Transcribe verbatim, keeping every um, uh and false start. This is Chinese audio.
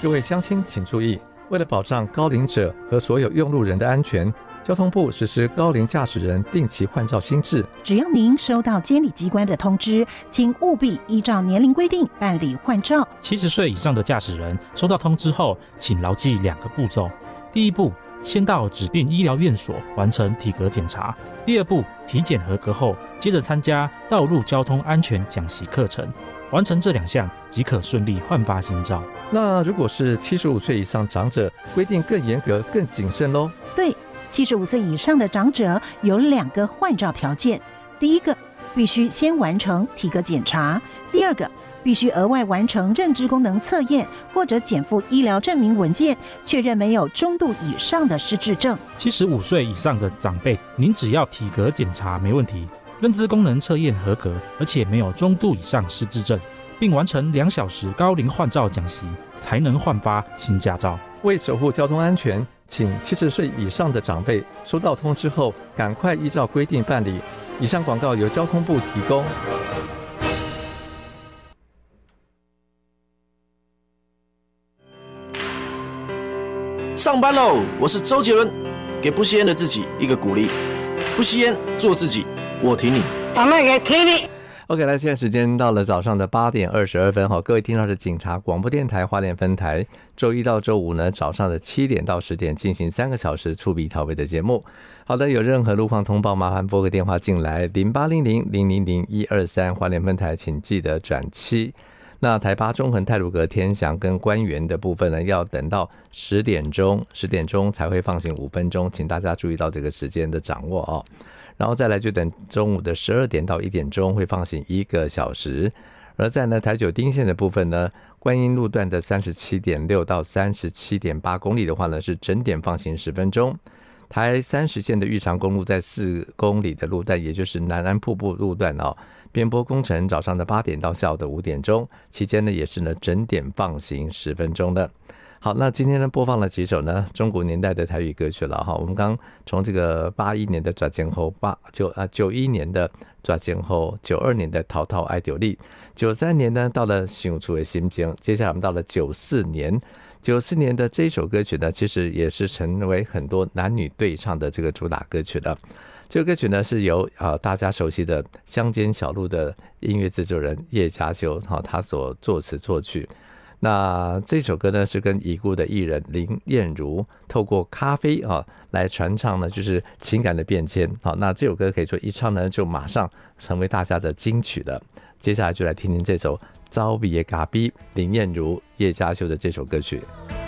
各位乡亲请注意，为了保障高龄者和所有用路人的安全，交通部实施高龄驾驶人定期换照新制。 只要您收到监理机关的通知，请务必依照年龄规定办理换照。 七十岁以上的驾驶人收到通知后，请牢记两个步骤：第一步，先到指定医疗院所完成体格检查；第二步，体检合格后，接着参加道路交通安全讲习课程。完成这两项即可顺利换发新照。 那如果是七十五岁以上长者，规定更严格更谨慎咯。 对，七十五岁以上的长者有两个换照条件：第一个，必须先完成体格检查；第二个，必须额外完成认知功能测验或者减负医疗证明文件，确认没有中度以上的失智症。 七十五岁以上的长辈，您只要体格检查没问题，认知功能测验合格，而且没有中度以上失智症，并完成两小时高龄换照讲习，才能换发新驾照。 为守护交通安全，请七十岁以上的长辈收到通知后，赶快依照规定办理。以上广告由交通部提供。 上班喽！我是周杰伦，给不吸烟的自己一个鼓励，不吸烟，做自己，我挺你。 我们也挺你。 OK， 来，现在时间到了早上的八点二十二分，好，各位听到是警察广播电台花莲分台，周一到周五呢早上的七点到十点进行三个小时触笔逃位的节目。好的，有任何路况通报，麻烦拨个电话进来，零八零零零零零一二三，花莲分台，请记得转七。那台八中横太鲁阁天祥跟官园的部分呢，要等到十点钟，十点钟才会放行五分钟，请大家注意到这个时间的掌握哦。然后再来就等中午的十二点到一点钟会放行一个小时。而在呢台九丁线的部分呢，观音路段的三十七点六到三十七点八公里的话呢，是整点放行十分钟。台三十线的玉长公路在四公里的路段，也就是南安瀑布路段哦，边坡工程早上的八点到下午的五点钟，期间呢也是呢整点放行十分钟的。好，那今天呢播放了几首呢中古年代的台语歌曲了哈。我们刚从这个八一年的抓前后，八九啊九一年的抓前后，九二年的淘淘爱丢力，九三年呢到了想厝的心情，接下来我们到了九四年，九四年的这一首歌曲呢，其实也是成为很多男女对唱的这个主打歌曲了。这个歌曲呢是由呃大家熟悉的乡间小路的音乐制作人叶嘉修哈他所作词作曲。那这首歌呢是跟已故的艺人林燕如透过咖啡啊来传唱呢，就是情感的变迁。好，那这首歌可以说一唱呢就马上成为大家的金曲了。接下来就来听听这首《招比耶咖比》林燕如叶嘉修的这首歌曲。